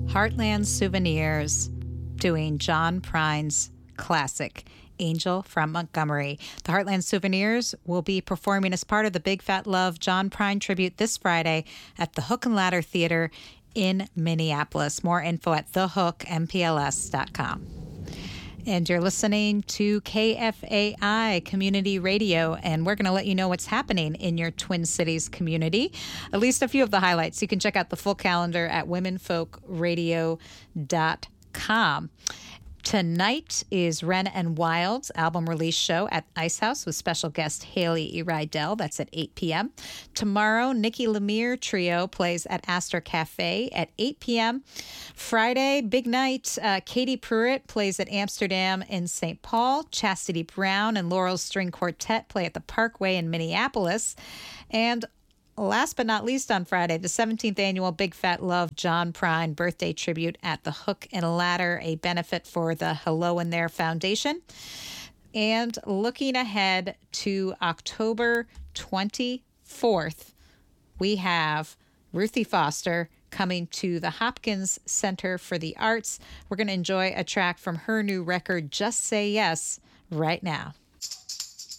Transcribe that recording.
Heartland Souvenirs doing John Prine's classic, Angel from Montgomery. The Heartland Souvenirs will be performing as part of the Big Fat Love John Prine tribute this Friday at the Hook and Ladder Theater in Minneapolis. More info at thehookmpls.com. And you're listening to KFAI Community Radio, and we're going to let you know what's happening in your Twin Cities community, at least a few of the highlights. You can check out the full calendar at womenfolkradio.com. Tonight is Ren and Wild's album release show at Ice House with special guest Haley E. Rydell. That's at 8 p.m. Tomorrow, Nikki Lemire Trio plays at Astor Cafe at 8 p.m. Friday, big night, Katie Pruitt plays at Amsterdam in St. Paul. Chastity Brown and Laurel's String Quartet play at the Parkway in Minneapolis. And last but not least, on Friday, the 17th annual Big Fat Love John Prine birthday tribute at the Hook and Ladder, a benefit for the Hello in There Foundation. And looking ahead to October 24th, we have Ruthie Foster coming to the Hopkins Center for the Arts. We're going to enjoy a track from her new record, Just Say Yes, right now.